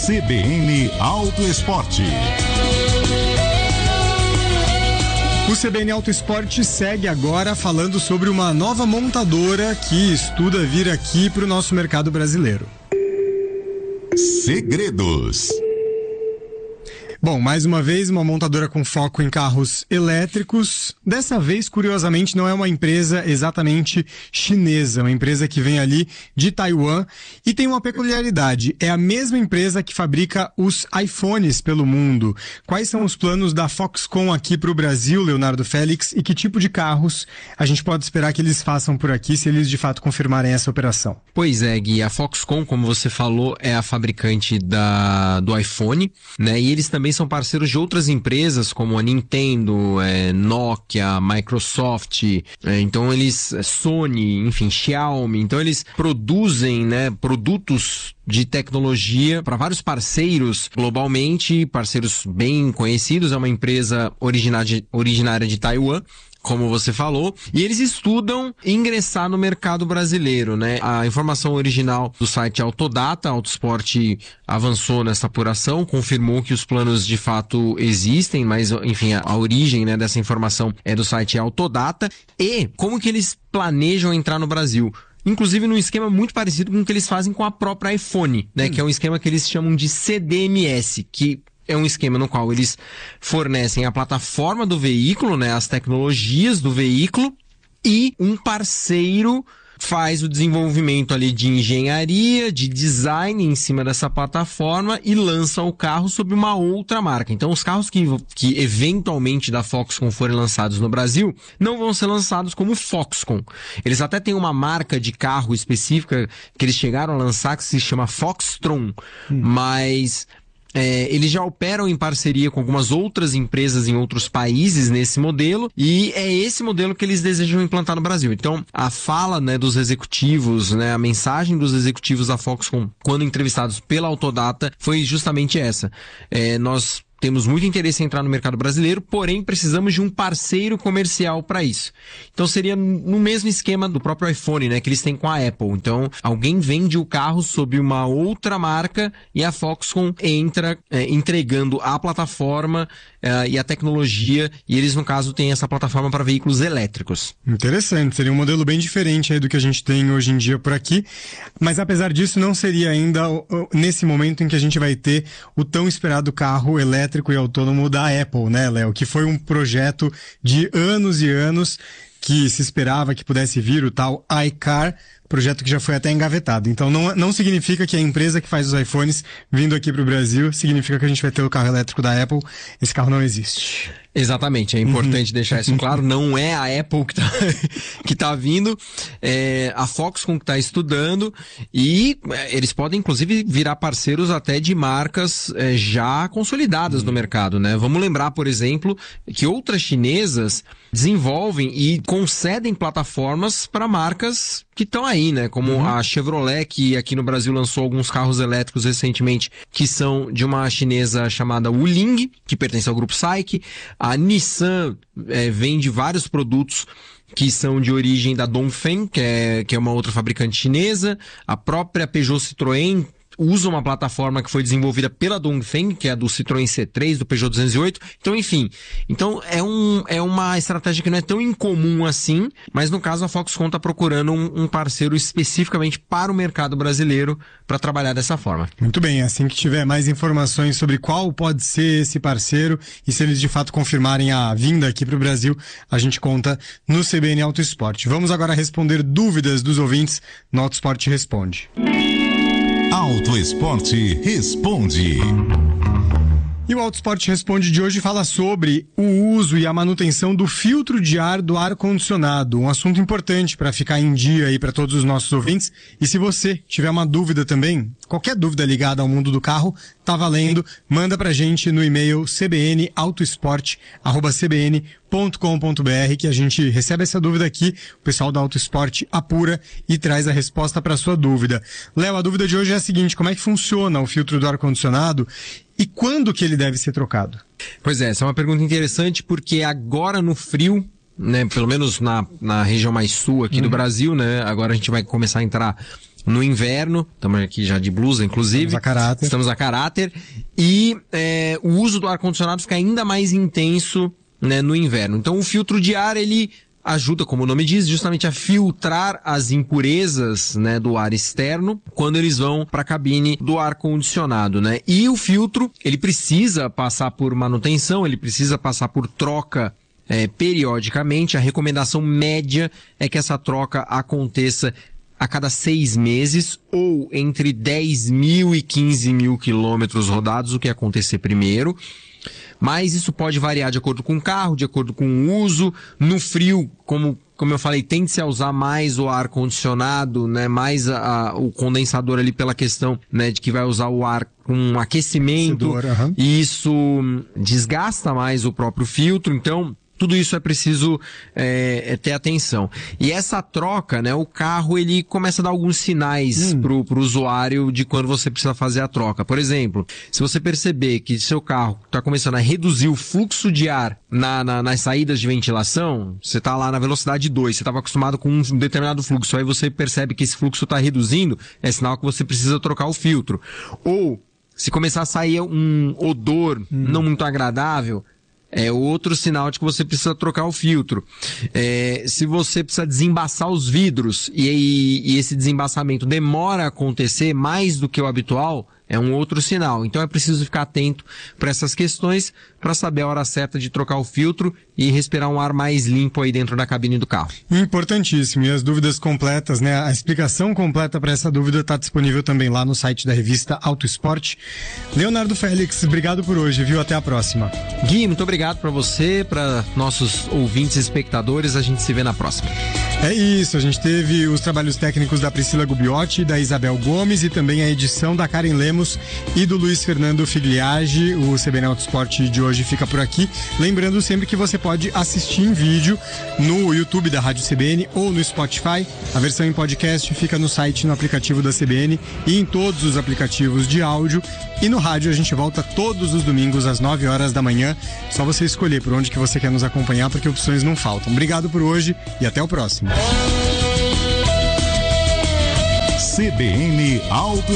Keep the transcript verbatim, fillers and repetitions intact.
C B N Auto Esporte. O C B N Auto Esporte segue agora falando sobre uma nova montadora que estuda vir aqui para o nosso mercado brasileiro. Segredos. Bom, mais uma vez, uma montadora com foco em carros elétricos. Dessa vez, curiosamente, não é uma empresa exatamente chinesa, uma empresa que vem ali de Taiwan e tem uma peculiaridade. É a mesma empresa que fabrica os iPhones pelo mundo. Quais são os planos da Foxconn aqui para o Brasil, Leonardo Félix, e que tipo de carros a gente pode esperar que eles façam por aqui, se eles de fato confirmarem essa operação? Pois é, Gui, a Foxconn, como você falou, é a fabricante da, do iPhone, né? E eles também são parceiros de outras empresas como a Nintendo, é, Nokia, Microsoft, é, então eles, é, Sony, enfim, Xiaomi, então eles produzem, né, produtos de tecnologia para vários parceiros globalmente, parceiros bem conhecidos. É uma empresa originária, originária de Taiwan, como você falou, e eles estudam ingressar no mercado brasileiro, né? A informação original do site Autodata, Autosport avançou nessa apuração, confirmou que os planos de fato existem, mas, enfim, a, a origem, né, dessa informação é do site Autodata. E como que eles planejam entrar no Brasil? Inclusive num esquema muito parecido com o que eles fazem com a própria iPhone, né? Hum. Que é um esquema que eles chamam de C D M S, que é um esquema no qual eles fornecem a plataforma do veículo, né, as tecnologias do veículo, e um parceiro faz o desenvolvimento ali de engenharia, de design em cima dessa plataforma e lança o carro sob uma outra marca. Então os carros que, que eventualmente da Foxconn forem lançados no Brasil não vão ser lançados como Foxconn. Eles até têm uma marca de carro específica que eles chegaram a lançar que se chama Foxtron, hum. mas... É, eles já operam em parceria com algumas outras empresas em outros países nesse modelo, e é esse modelo que eles desejam implantar no Brasil. Então, a fala, né, dos executivos, né, a mensagem dos executivos da Foxconn, quando entrevistados pela Autodata, foi justamente essa. É, nós temos muito interesse em entrar no mercado brasileiro, porém precisamos de um parceiro comercial para isso. Então seria no mesmo esquema do próprio iPhone, né, que eles têm com a Apple. Então alguém vende o carro sob uma outra marca e a Foxconn entra é, entregando a plataforma é, e a tecnologia, e eles no caso têm essa plataforma para veículos elétricos. Interessante, seria um modelo bem diferente aí do que a gente tem hoje em dia por aqui, mas apesar disso não seria ainda nesse momento em que a gente vai ter o tão esperado carro elétrico e autônomo da Apple, né, Léo? Que foi um projeto de anos e anos que se esperava que pudesse vir, o tal iCar, projeto que já foi até engavetado. Então não, não significa que a empresa que faz os iPhones vindo aqui para o Brasil significa que a gente vai ter o carro elétrico da Apple. Esse carro não existe. Exatamente, é importante deixar isso claro, não é a Apple que tá, que tá vindo, é a Foxconn que tá estudando, e eles podem inclusive virar parceiros até de marcas é, já consolidadas no mercado, né? Vamos lembrar, por exemplo, que outras chinesas desenvolvem e concedem plataformas para marcas que estão aí, né? Como uhum. a Chevrolet, que aqui no Brasil lançou alguns carros elétricos recentemente, que são de uma chinesa chamada Wuling, que pertence ao grupo SAIC. A Nissan é, vende vários produtos que são de origem da Dongfeng, que é, que é uma outra fabricante chinesa. A própria Peugeot Citroën usa uma plataforma que foi desenvolvida pela Dongfeng, que é a do Citroën C três, do Peugeot duzentos e oito. Então, enfim, então é, um, é uma estratégia que não é tão incomum assim, mas no caso a Foxconn está procurando um, um parceiro especificamente para o mercado brasileiro para trabalhar dessa forma. Muito bem, assim que tiver mais informações sobre qual pode ser esse parceiro e se eles de fato confirmarem a vinda aqui para o Brasil, a gente conta no C B N Auto Esporte. Vamos agora responder dúvidas dos ouvintes no Auto Esporte Responde. Auto Esporte Responde. E o Auto Esporte Responde de hoje fala sobre o uso e a manutenção do filtro de ar do ar-condicionado. Um assunto importante para ficar em dia aí para todos os nossos ouvintes. E se você tiver uma dúvida também, qualquer dúvida ligada ao mundo do carro, tá valendo. Manda pra gente no e-mail c b n autosport arroba c b n ponto com ponto b r que a gente recebe essa dúvida aqui. O pessoal da Auto Esporte apura e traz a resposta para sua dúvida. Léo, a dúvida de hoje é a seguinte: como é que funciona o filtro do ar-condicionado e quando que ele deve ser trocado? Pois é, essa é uma pergunta interessante, porque agora no frio, né, pelo menos na, na região mais sul aqui uhum. do Brasil, né, agora a gente vai começar a entrar no inverno, estamos aqui já de blusa, inclusive. Estamos a caráter. Estamos a caráter. E é, o uso do ar-condicionado fica ainda mais intenso, né, no inverno. Então o filtro de ar, ele ajuda, como o nome diz, justamente a filtrar as impurezas, né, do ar externo quando eles vão para a cabine do ar-condicionado, né? E o filtro, ele precisa passar por manutenção, ele precisa passar por troca é, periodicamente. A recomendação média é que essa troca aconteça a cada seis meses ou entre dez mil e quinze mil quilômetros rodados, o que acontecer primeiro. Mas isso pode variar de acordo com o carro, de acordo com o uso. No frio, como, como eu falei, tende-se a usar mais o ar-condicionado, né? Mais a, a, o condensador ali pela questão, né, de que vai usar o ar com aquecimento. Aquecedor, uhum. E isso desgasta mais o próprio filtro, então tudo isso é preciso é, é ter atenção. E essa troca, né, o carro ele começa a dar alguns sinais hum. pro, pro usuário de quando você precisa fazer a troca. Por exemplo, se você perceber que seu carro está começando a reduzir o fluxo de ar na, na, nas saídas de ventilação, você está lá na velocidade dois, você estava acostumado com um determinado fluxo, aí você percebe que esse fluxo está reduzindo, é sinal que você precisa trocar o filtro. Ou, se começar a sair um odor hum. não muito agradável, é outro sinal de que você precisa trocar o filtro. É, se você precisa desembaçar os vidros e, e, e esse desembaçamento demora a acontecer mais do que o habitual, é um outro sinal. Então é preciso ficar atento para essas questões para saber a hora certa de trocar o filtro e respirar um ar mais limpo aí dentro da cabine do carro. Importantíssimo. E as dúvidas completas, né? A explicação completa para essa dúvida está disponível também lá no site da revista Auto Esporte. Leonardo Félix, obrigado por hoje, viu? Até a próxima. Gui, muito obrigado para você, para nossos ouvintes e espectadores. A gente se vê na próxima. É isso, a gente teve os trabalhos técnicos da Priscila Gubiotti, da Isabel Gomes e também a edição da Karen Lemos e do Luiz Fernando Figliage. O C B N Auto Esporte de hoje fica por aqui. Lembrando sempre que você pode assistir em vídeo no YouTube da Rádio C B N ou no Spotify. A versão em podcast fica no site e no aplicativo da C B N e em todos os aplicativos de áudio. E no rádio a gente volta todos os domingos às nove horas da manhã. Só você escolher por onde que você quer nos acompanhar, porque opções não faltam. Obrigado por hoje e até o próximo. C B N Auto